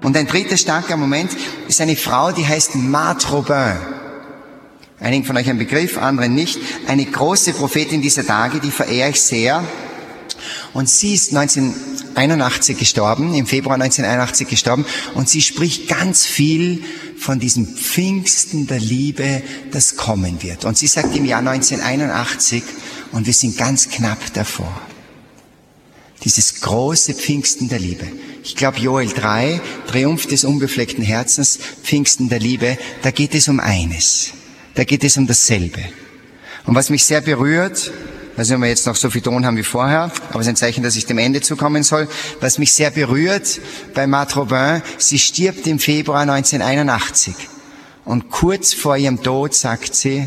Und ein dritter starker Moment ist eine Frau, die heißt Marthe Robin. Einigen von euch ein Begriff, anderen nicht. Eine große Prophetin dieser Tage, die verehre ich sehr. Und sie ist 1981 gestorben, im Februar 1981 gestorben. Und sie spricht ganz viel von diesem Pfingsten der Liebe, das kommen wird. Und sie sagt im Jahr 1981, und wir sind ganz knapp davor, dieses große Pfingsten der Liebe. Ich glaube, Joel 3, Triumph des unbefleckten Herzens, Pfingsten der Liebe, da geht es um eines. Da geht es um dasselbe. Und was mich sehr berührt, also wenn wir jetzt noch so viel Ton haben wie vorher, aber es ist ein Zeichen, dass ich dem Ende zukommen soll, was mich sehr berührt bei Marthe Robin, sie stirbt im Februar 1981. Und kurz vor ihrem Tod sagt sie,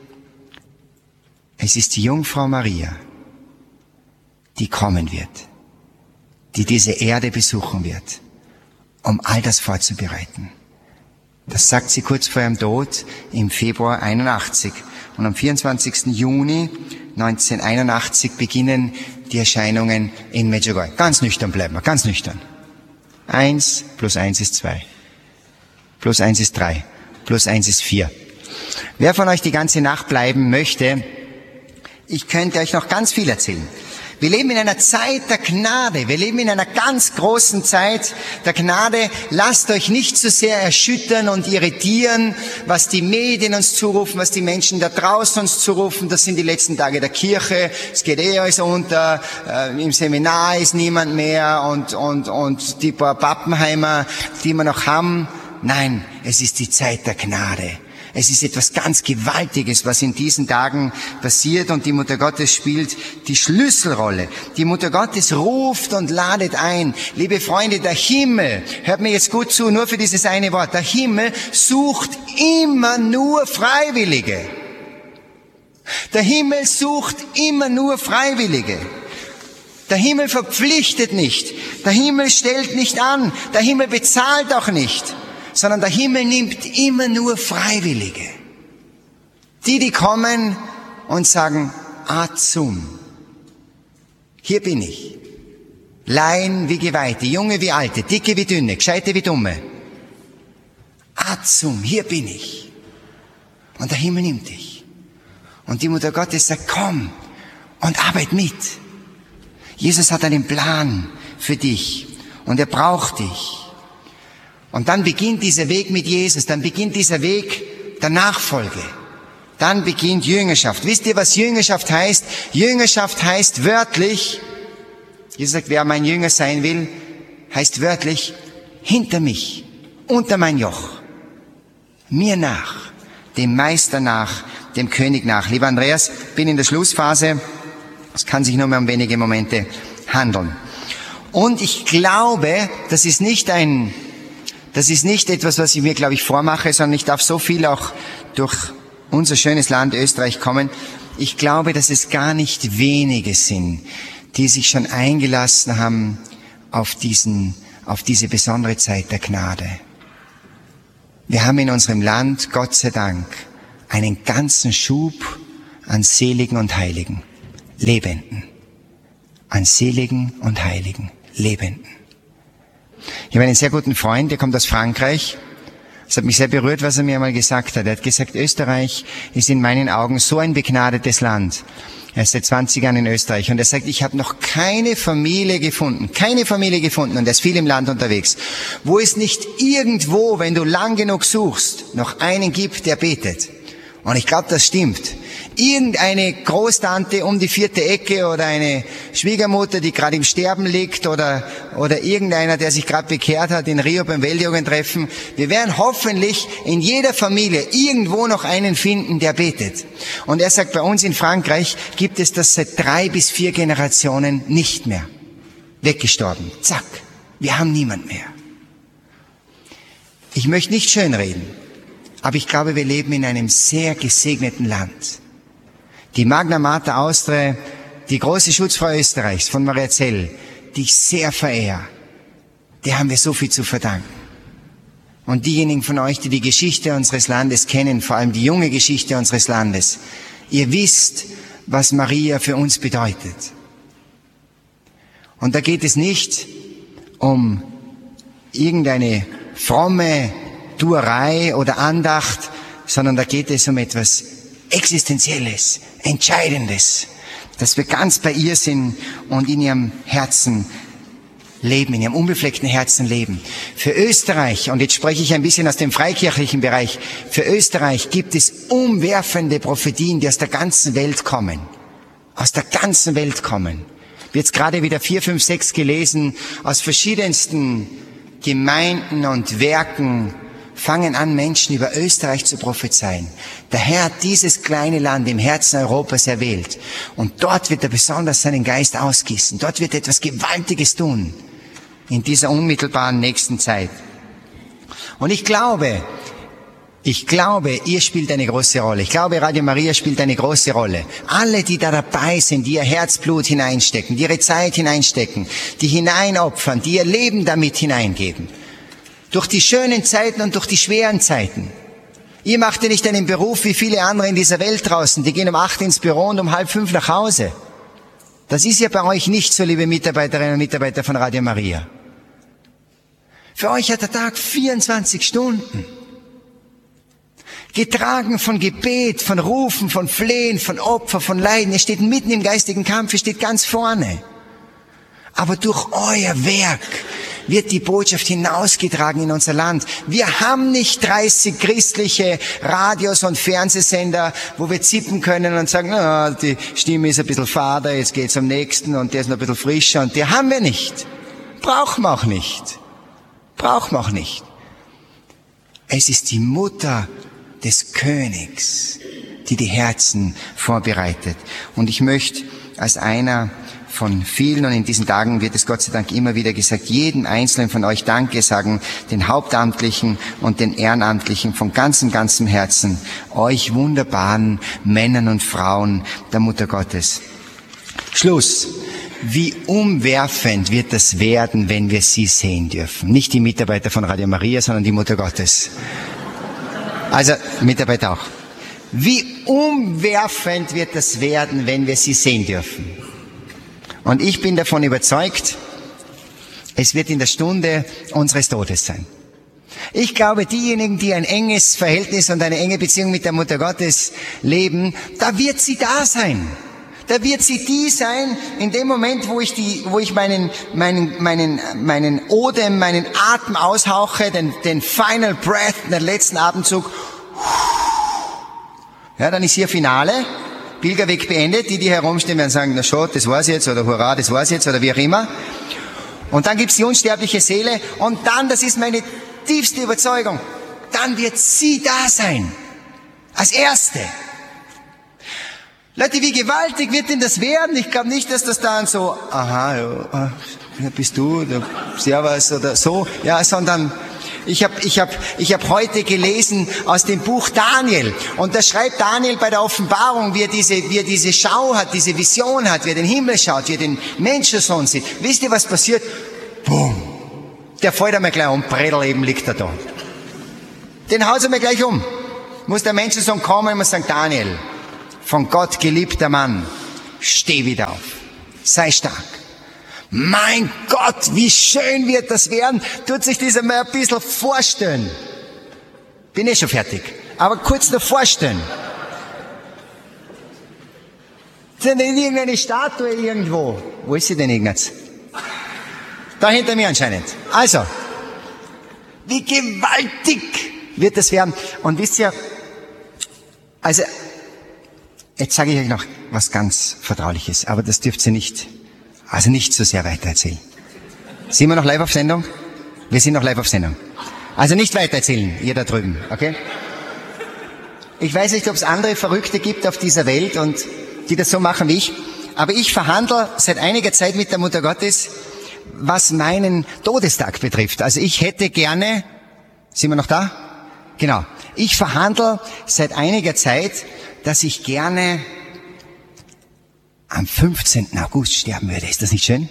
es ist die Jungfrau Maria, die kommen wird, die diese Erde besuchen wird, um all das vorzubereiten. Das sagt sie kurz vor ihrem Tod im Februar 81. Und am 24. Juni 1981 beginnen die Erscheinungen in Medjugorje. Ganz nüchtern bleiben wir, ganz nüchtern. 1 plus 1 ist 2. Plus 1 ist 3. Plus 1 ist 4. Wer von euch die ganze Nacht bleiben möchte, ich könnte euch noch ganz viel erzählen. Wir leben in einer Zeit der Gnade. Wir leben in einer ganz großen Zeit der Gnade. Lasst euch nicht so sehr erschüttern und irritieren, was die Medien uns zurufen, was die Menschen da draußen uns zurufen. Das sind die letzten Tage der Kirche. Es geht alles unter. Im Seminar ist niemand mehr und die paar Pappenheimer, die wir noch haben. Nein, es ist die Zeit der Gnade. Es ist etwas ganz Gewaltiges, was in diesen Tagen passiert, und die Mutter Gottes spielt die Schlüsselrolle. Die Mutter Gottes ruft und ladet ein. Liebe Freunde, der Himmel, hört mir jetzt gut zu, nur für dieses eine Wort, der Himmel sucht immer nur Freiwillige. Der Himmel sucht immer nur Freiwillige. Der Himmel verpflichtet nicht. Der Himmel stellt nicht an. Der Himmel bezahlt auch nicht. Sondern der Himmel nimmt immer nur Freiwillige. Die kommen und sagen, Azum, hier bin ich. Laien wie Geweihte, Junge wie Alte, Dicke wie Dünne, Gescheite wie Dumme. Azum, hier bin ich. Und der Himmel nimmt dich. Und die Mutter Gottes sagt, komm und arbeit mit. Jesus hat einen Plan für dich und er braucht dich. Und dann beginnt dieser Weg mit Jesus, dann beginnt dieser Weg der Nachfolge. Dann beginnt Jüngerschaft. Wisst ihr, was Jüngerschaft heißt? Jüngerschaft heißt wörtlich, Jesus sagt, wer mein Jünger sein will, heißt wörtlich, hinter mich, unter mein Joch, mir nach, dem Meister nach, dem König nach. Lieber Andreas, bin in der Schlussphase, es kann sich nur mehr um wenige Momente handeln. Und ich glaube, das ist nicht etwas, was ich mir, glaube ich, vormache, sondern ich darf so viel auch durch unser schönes Land Österreich kommen. Ich glaube, dass es gar nicht wenige sind, die sich schon eingelassen haben auf diese besondere Zeit der Gnade. Wir haben in unserem Land, Gott sei Dank, einen ganzen Schub an Seligen und Heiligen, Lebenden. An Seligen und Heiligen, Lebenden. Ich habe einen sehr guten Freund, der kommt aus Frankreich. Es hat mich sehr berührt, was er mir einmal gesagt hat. Er hat gesagt, Österreich ist in meinen Augen so ein begnadetes Land. Er ist seit 20 Jahren in Österreich und er sagt, ich habe noch keine Familie gefunden, und er ist viel im Land unterwegs, wo es nicht irgendwo, wenn du lang genug suchst, noch einen gibt, der betet. Und ich glaube, das stimmt. Irgendeine Großtante um die 4. Ecke oder eine Schwiegermutter, die gerade im Sterben liegt oder irgendeiner, der sich gerade bekehrt hat in Rio beim Weltjugendtreffen. Wir werden hoffentlich in jeder Familie irgendwo noch einen finden, der betet. Und er sagt, bei uns in Frankreich gibt es das seit 3 bis 4 Generationen nicht mehr. Weggestorben. Zack. Wir haben niemand mehr. Ich möchte nicht schönreden, aber ich glaube, wir leben in einem sehr gesegneten Land. Die Magna Mater Austria, die große Schutzfrau Österreichs von Maria Zell, die ich sehr verehre, der haben wir so viel zu verdanken. Und diejenigen von euch, die die Geschichte unseres Landes kennen, vor allem die junge Geschichte unseres Landes, ihr wisst, was Maria für uns bedeutet. Und da geht es nicht um irgendeine fromme Tuerei oder Andacht, sondern da geht es um etwas Existenzielles, Entscheidendes, dass wir ganz bei ihr sind und in ihrem Herzen leben, in ihrem unbefleckten Herzen leben. Für Österreich, und jetzt spreche ich ein bisschen aus dem freikirchlichen Bereich, für Österreich gibt es umwerfende Prophetien, die aus der ganzen Welt kommen. Aus der ganzen Welt kommen. Jetzt gerade wieder 4, 5, 6 gelesen, aus verschiedensten Gemeinden und Werken fangen an, Menschen über Österreich zu prophezeien. Der Herr hat dieses kleine Land im Herzen Europas erwählt. Und dort wird er besonders seinen Geist ausgießen. Dort wird er etwas Gewaltiges tun. In dieser unmittelbaren nächsten Zeit. Und ich glaube, ihr spielt eine große Rolle. Ich glaube, Radio Maria spielt eine große Rolle. Alle, die da dabei sind, die ihr Herzblut hineinstecken, die ihre Zeit hineinstecken, die hineinopfern, die ihr Leben damit hineingeben. Durch die schönen Zeiten und durch die schweren Zeiten. Ihr macht ja nicht einen Beruf wie viele andere in dieser Welt draußen. Die gehen um 8 ins Büro und um 4:30 nach Hause. Das ist ja bei euch nicht so, liebe Mitarbeiterinnen und Mitarbeiter von Radio Maria. Für euch hat der Tag 24 Stunden. Getragen von Gebet, von Rufen, von Flehen, von Opfer, von Leiden. Ihr steht mitten im geistigen Kampf, ihr steht ganz vorne. Aber durch euer Werk wird die Botschaft hinausgetragen in unser Land. Wir haben nicht 30 christliche Radios und Fernsehsender, wo wir zippen können und sagen, na, die Stimme ist ein bisschen fader, jetzt geht's am nächsten und der ist noch ein bisschen frischer, und die haben wir nicht. Brauchen wir auch nicht. Brauchen wir auch nicht. Es ist die Mutter des Königs, die die Herzen vorbereitet. Und ich möchte als einer von vielen, und in diesen Tagen wird es Gott sei Dank immer wieder gesagt, jedem Einzelnen von euch Danke sagen, den Hauptamtlichen und den Ehrenamtlichen von ganzem Herzen, euch wunderbaren Männern und Frauen der Mutter Gottes. Schluss. Wie umwerfend wird das werden, wenn wir sie sehen dürfen. Nicht die Mitarbeiter von Radio Maria, sondern die Mutter Gottes. Also, Mitarbeiter auch. Wie umwerfend wird das werden, wenn wir sie sehen dürfen. Und ich bin davon überzeugt, es wird in der Stunde unseres Todes sein. Ich glaube, diejenigen, die ein enges Verhältnis und eine enge Beziehung mit der Mutter Gottes leben, da wird sie da sein. Da wird sie die sein, in dem Moment, wo ich meinen Odem, meinen Atem aushauche, den Final Breath, den letzten Atemzug. Ja, dann ist hier Finale. Pilgerweg beendet. Die herumstehen, werden sagen, na schau, das war's jetzt, oder hurra, das war's jetzt, oder wie auch immer. Und dann gibt's die unsterbliche Seele, und dann, das ist meine tiefste Überzeugung, dann wird sie da sein. Als Erste. Leute, wie gewaltig wird denn das werden? Ich glaube nicht, dass das dann so, aha, ja, bist du, Servus oder so, ja, sondern ich hab heute gelesen aus dem Buch Daniel, und da schreibt Daniel bei der Offenbarung, wie er diese Schau hat, diese Vision hat, wie er den Himmel schaut, wie er den Menschensohn sieht. Wisst ihr, was passiert? Boom! Der fällt einmal gleich um, Bredel eben liegt er da. Den haut er mir gleich um. Muss der Menschensohn kommen und muss sagen, Daniel, von Gott geliebter Mann, steh wieder auf. Sei stark. Mein Gott, wie schön wird das werden. Tut sich das einmal ein bisschen vorstellen. Bin eh schon fertig. Aber kurz noch vorstellen. Sind denn irgendeine Statue irgendwo? Wo ist sie denn, Ignaz? Da hinter mir anscheinend. Also, wie gewaltig wird das werden. Und wisst ihr, also, jetzt sage ich euch noch was ganz Vertrauliches, aber das dürft ihr nicht so sehr weitererzählen. Sind wir noch live auf Sendung? Wir sind noch live auf Sendung. Also nicht weitererzählen, ihr da drüben, okay? Ich weiß nicht, ob es andere Verrückte gibt auf dieser Welt, und die das so machen wie ich, aber ich verhandle seit einiger Zeit mit der Mutter Gottes, was meinen Todestag betrifft. Also ich hätte gerne, sind wir noch da? Genau. Ich verhandle seit einiger Zeit, dass ich gerne am 15. August sterben würde. Ist das nicht schön?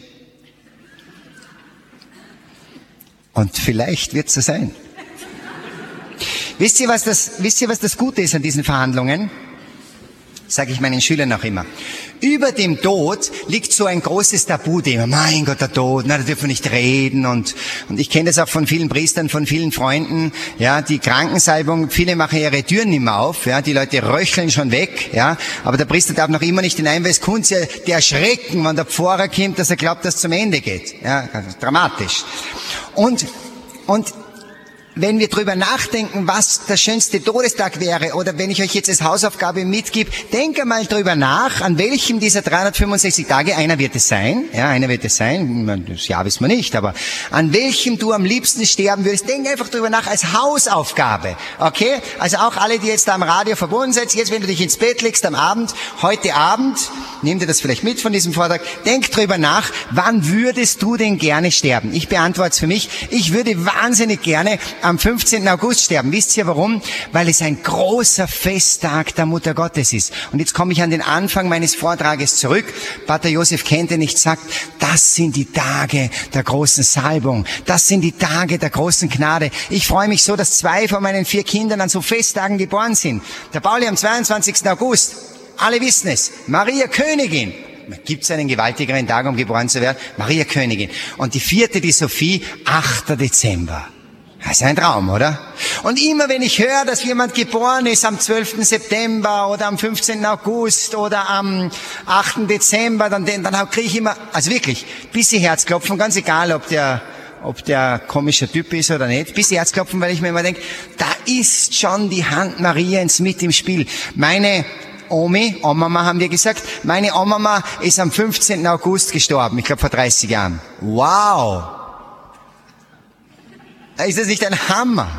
Und vielleicht wird es so sein. Wisst ihr, was das Gute ist an diesen Verhandlungen? Sage ich meinen Schülern auch immer. Über dem Tod liegt so ein großes Tabuthema. Mein Gott, der Tod, na, da dürfen wir nicht reden. Und ich kenne das auch von vielen Priestern, von vielen Freunden. Ja, die Krankensalbung, viele machen ihre Türen nicht mehr auf. Ja, die Leute röcheln schon weg. Ja, aber der Priester darf noch immer nicht hinein, weil es kann ja der erschrecken, wenn der Pfarrer kommt, dass er glaubt, dass es zum Ende geht. Ja, dramatisch. Und wenn wir drüber nachdenken, was der schönste Todestag wäre, oder wenn ich euch jetzt als Hausaufgabe mitgebe, denk einmal drüber nach, an welchem dieser 365 Tage, einer wird es sein, das Jahr wissen wir nicht, aber an welchem du am liebsten sterben würdest, denk einfach drüber nach als Hausaufgabe, okay? Also auch alle, die jetzt da am Radio verbunden sind, jetzt wenn du dich ins Bett legst am Abend, heute Abend, nimm dir das vielleicht mit von diesem Vortrag, denk drüber nach, wann würdest du denn gerne sterben? Ich beantworte es für mich, ich würde wahnsinnig gerne am 15. August sterben. Wisst ihr warum? Weil es ein großer Festtag der Mutter Gottes ist. Und jetzt komme ich an den Anfang meines Vortrages zurück. Pater Josef Kentenich sagt, das sind die Tage der großen Salbung. Das sind die Tage der großen Gnade. Ich freue mich so, dass 2 von meinen 4 Kindern an so Festtagen geboren sind. Der Pauli am 22. August. Alle wissen es. Maria Königin. Gibt es einen gewaltigeren Tag, um geboren zu werden? Maria Königin. Und die 4., die Sophie, 8. Dezember. Das ist ein Traum, oder? Und immer wenn ich höre, dass jemand geboren ist am 12. September oder am 15. August oder am 8. Dezember, dann kriege ich immer, also wirklich, bisschen Herzklopfen, ganz egal, ob der komischer Typ ist oder nicht, bisschen Herzklopfen, weil ich mir immer denke, da ist schon die Hand Mariens mit im Spiel. Meine Omama haben wir gesagt, meine Omama ist am 15. August gestorben, ich glaube vor 30 Jahren. Wow! Ist das nicht ein Hammer?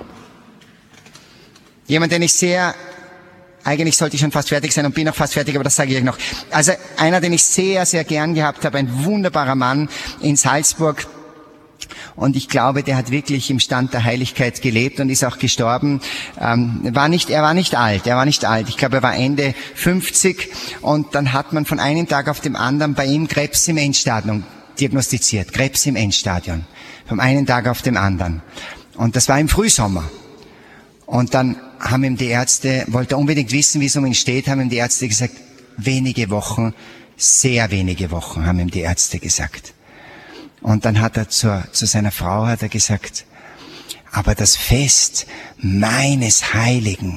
Jemand, den ich eigentlich sollte ich schon fast fertig sein und bin auch fast fertig, aber das sage ich euch noch. Also einer, den ich sehr, sehr gern gehabt habe, ein wunderbarer Mann in Salzburg. Und ich glaube, der hat wirklich im Stand der Heiligkeit gelebt und ist auch gestorben. Er war nicht alt. Ich glaube, er war Ende 50 und dann hat man von einem Tag auf den anderen bei ihm Krebs im Endstadium diagnostiziert. Krebs im Endstadium. Vom einen Tag auf den anderen. Und das war im Frühsommer. Und dann haben ihm die Ärzte, wollte unbedingt wissen, wie es um ihn steht, haben ihm die Ärzte gesagt, wenige Wochen, sehr wenige Wochen, haben ihm die Ärzte gesagt. Und dann hat er zu seiner Frau hat er gesagt, aber das Fest meines Heiligen,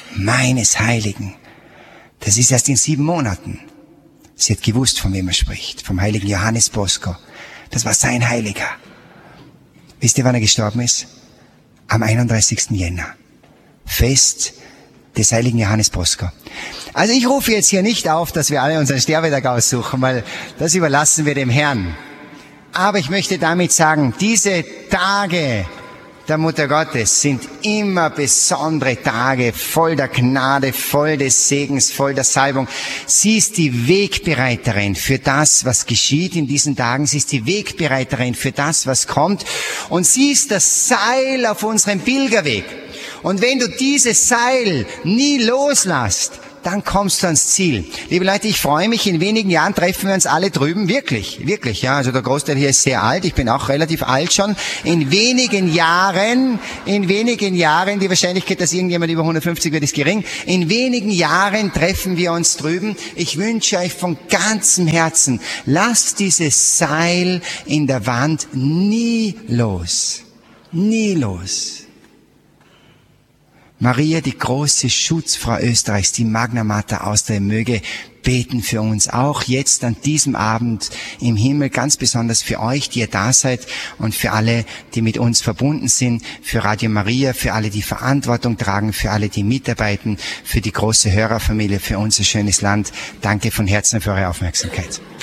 das ist erst in 7 Monaten. Sie hat gewusst, von wem er spricht, vom heiligen Johannes Bosco. Das war sein Heiliger. Wisst ihr, wann er gestorben ist? Am 31. Jänner. Fest des heiligen Johannes Bosco. Also ich rufe jetzt hier nicht auf, dass wir alle unseren Sterbetag aussuchen, weil das überlassen wir dem Herrn. Aber ich möchte damit sagen, diese Tage der Mutter Gottes sind immer besondere Tage, voll der Gnade, voll des Segens, voll der Salbung. Sie ist die Wegbereiterin für das, was geschieht in diesen Tagen. Sie ist die Wegbereiterin für das, was kommt. Und sie ist das Seil auf unserem Pilgerweg. Und wenn du dieses Seil nie loslässt, dann kommst du ans Ziel. Liebe Leute, ich freue mich, in wenigen Jahren treffen wir uns alle drüben, wirklich, ja, also der Großteil hier ist sehr alt, ich bin auch relativ alt schon, in wenigen Jahren, die Wahrscheinlichkeit, dass irgendjemand über 150 wird, ist gering, in wenigen Jahren treffen wir uns drüben. Ich wünsche euch von ganzem Herzen, lasst dieses Seil in der Wand nie los. Maria, die große Schutzfrau Österreichs, die Magna Mater Austria, möge beten für uns, auch jetzt an diesem Abend im Himmel, ganz besonders für euch, die ihr da seid und für alle, die mit uns verbunden sind, für Radio Maria, für alle, die Verantwortung tragen, für alle, die mitarbeiten, für die große Hörerfamilie, für unser schönes Land. Danke von Herzen für eure Aufmerksamkeit.